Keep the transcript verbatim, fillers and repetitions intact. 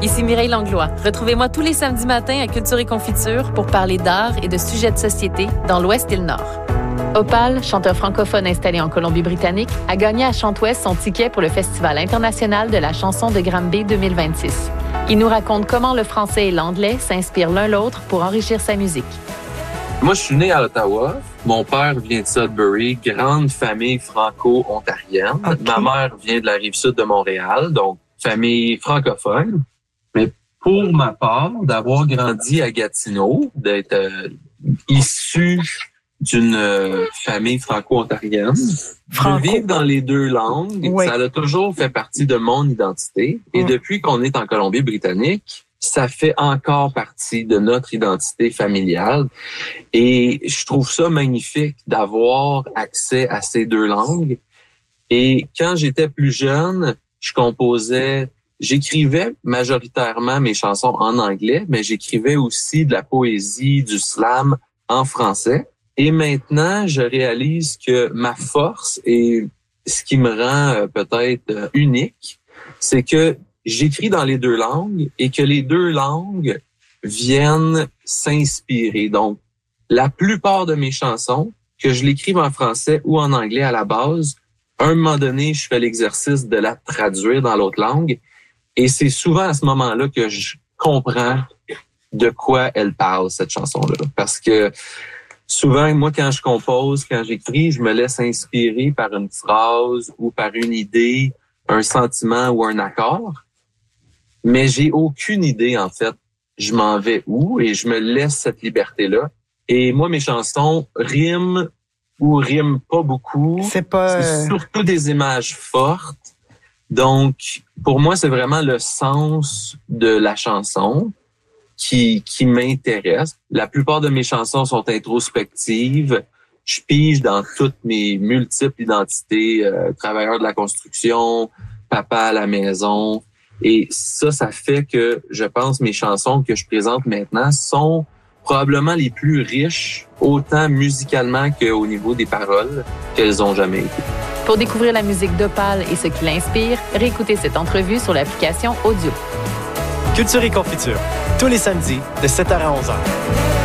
Ici Mireille Langlois. Retrouvez-moi tous les samedis matins à Culture et Confiture pour parler d'art et de sujets de société dans l'Ouest et le Nord. Opal, chanteur francophone installé en Colombie-Britannique, a gagné à Chante-Ouest son ticket pour le Festival international de la chanson de Granby deux mille vingt-six. Il nous raconte comment le français et l'anglais s'inspirent l'un l'autre pour enrichir sa musique. Moi, je suis né à Ottawa. Mon père vient de Sudbury, grande famille franco-ontarienne. Okay. Ma mère vient de la Rive-Sud de Montréal, donc famille francophone. Mais pour ma part, d'avoir grandi à Gatineau, d'être euh, issu d'une euh, famille franco-ontarienne, Franco. de vivre dans les deux langues, oui. ça a toujours fait partie de mon identité. Et mmh. depuis qu'on est en Colombie-Britannique, ça fait encore partie de notre identité familiale. Et je trouve ça magnifique d'avoir accès à ces deux langues. Et quand j'étais plus jeune, je composais, j'écrivais majoritairement mes chansons en anglais, mais j'écrivais aussi de la poésie, du slam en français. Et maintenant, je réalise que ma force et ce qui me rend peut-être unique, c'est que j'écris dans les deux langues et que les deux langues viennent s'inspirer. Donc, la plupart de mes chansons, que je l'écrive en français ou en anglais à la base, à un moment donné, je fais l'exercice de la traduire dans l'autre langue. Et c'est souvent à ce moment-là que je comprends de quoi elle parle, cette chanson-là. Parce que souvent, moi, quand je compose, quand j'écris, je me laisse inspirer par une phrase ou par une idée, un sentiment ou un accord. Mais j'ai aucune idée, en fait. Je m'en vais où et je me laisse cette liberté-là. Et moi, mes chansons riment ou riment pas beaucoup. C'est pas... C'est surtout des images fortes. Donc, pour moi, c'est vraiment le sens de la chanson qui, qui m'intéresse. La plupart de mes chansons sont introspectives. Je pige dans toutes mes multiples identités, euh, travailleur de la construction, papa à la maison. Et ça, ça fait que, je pense, mes chansons que je présente maintenant sont probablement les plus riches, autant musicalement qu'au niveau des paroles, qu'elles ont jamais été. Pour découvrir la musique d'Opal et ce qui l'inspire, réécoutez cette entrevue sur l'application Audio. Culture et Confiture, tous les samedis de sept heures à onze heures.